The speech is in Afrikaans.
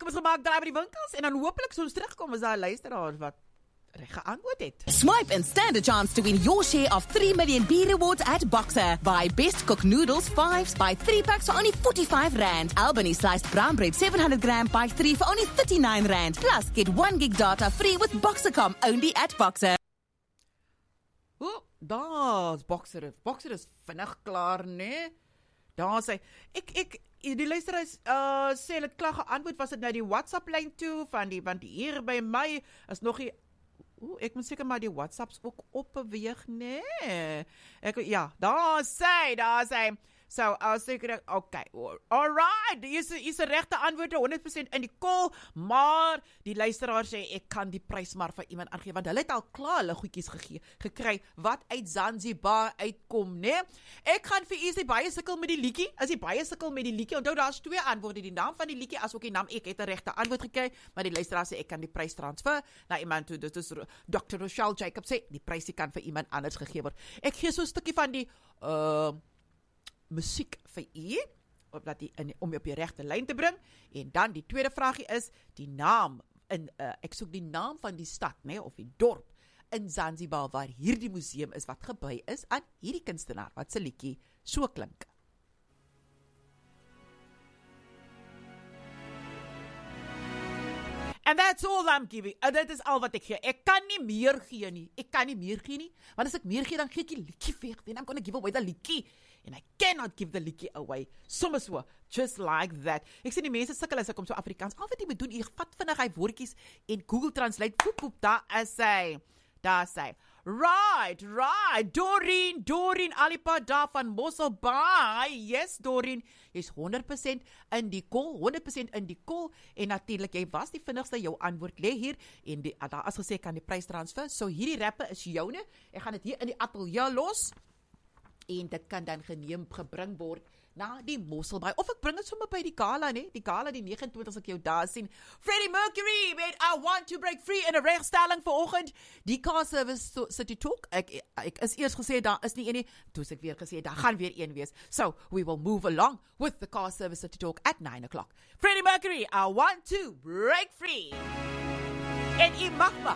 kom ons gemaak daar by die winkels, en dan hopelik soos terugkom, is daar 'n luisteraar wat reg geantwoord het. Swipe and stand a chance to win your share of 3 million beer rewards at Boxer. Buy Best Cook Noodles 5s, buy 3 packs for only R45. Albany sliced brown bread 700 gram, buy 3 for only R39. Plus, get 1 gig data free with Boxercom only at Boxer. Daar's Boxer. Boxer is vinnig klaar, né? Daar sê die luisteraars sê hulle het klaar geantwoord, was dit nou die WhatsApp lyn toe want hier by my is nog die ek moet seker maar die WhatsApps ook opbeweeg, né? Daar sê. So, seker, okay, alright, hier is 'n regte antwoord, 100% in die call, maar die luisteraar sê, ek kan die prys maar vir iemand aangee, want hulle het al klaar hulle goedjies gekry, wat uit Zanzibar uitkom, né? Ek gaan vir u sê, baie sukkel met die liedjie, onthou, daar's 2 antwoorde, die naam van die liedjie, as ook die naam, ek het 'n regte antwoord gekry, maar die luisteraar sê, ek kan die prys transfer, na iemand toe, dit is Dr. Rochelle Jacob sê, die prys kan vir iemand anders gegee word. Ek gee so 'n stukkie van die, musiek vir u, om jy op die regte lyn te bring, en dan die tweede vraagie is, die naam, ek soek die naam van die stad, nee, of die dorp, in Zanzibar, waar hierdie museum is, wat geby is aan hierdie kunstenaar, wat se liedjie so klink. And that's all I'm giving. Dit is al wat ek gee. Ek kan nie meer gee nie. Want as ek meer gee, dan gee ek die liedjie weg. Then I'm going to give away the liedjie. And I cannot give the liedjie away. Soms so, just like that. Ek sien die mense sukkel as ek kom so Afrikaans. Al wat jy moet doen, jy vat vinnig hy woordjies en Google Translate. Poep, daar sê. Right. Doreen Alipa daar van Mosselbaai. Yes, Doreen. Jy's 100% in die call. En natuurlik, jy was die vinnigste, jou antwoord lê hier. En daar as gesê, kan die prys transfer. So hierdie rappe is joune. Ek gaan dit hier in die ateljee los. En dit kan dan gebring word na die Mosselbaai. Of ek bring dit sommer by die gala, né? Die gala die 29 as ek jou daar sien. Freddie Mercury met I Want to Break Free in 'n regstelling vanoggend. Die car service City Talk. Ek is eers gesê daar is nie een nie. Toe ek weer gesê daar gaan weer een wees. So, we will move along with the car service City Talk at 9 o'clock. Freddie Mercury, I Want to Break Free. En u mag